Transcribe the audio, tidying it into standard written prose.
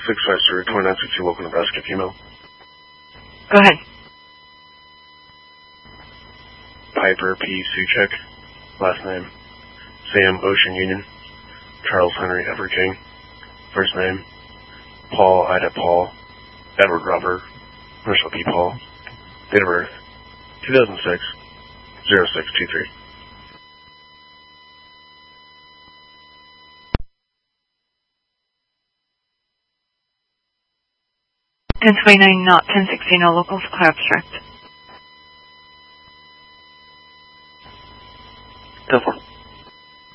653-2960 local Nebraska female. Go ahead. Piper P. Suchek, last name Sam Ocean Union, Charles Henry Ever King, first name Paul Ida Paul, Edward Robert, Marshall P. Paul, date of birth 2006, 0623. 1029 not 1016 no locals, clear abstract.